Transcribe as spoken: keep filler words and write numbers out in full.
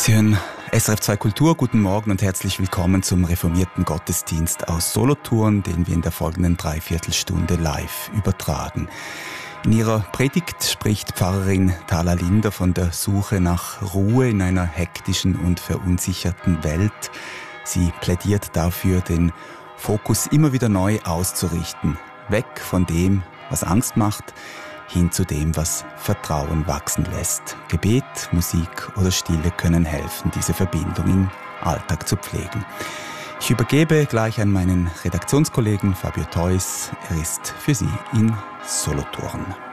Sie hören S R F zwei Kultur. Guten Morgen und herzlich willkommen zum reformierten Gottesdienst aus Solothurn, den wir in der folgenden Dreiviertelstunde live übertragen. In ihrer Predigt spricht Pfarrerin Thala Linder von der Suche nach Ruhe in einer hektischen und verunsicherten Welt. Sie plädiert dafür, den Fokus immer wieder neu auszurichten. Weg von dem, was Angst macht, hin zu dem, was Vertrauen wachsen lässt. Gebet, Musik oder Stille können helfen, diese Verbindung im Alltag zu pflegen. Ich übergebe gleich an meinen Redaktionskollegen Fabio Theus. Er ist für Sie in Solothurn.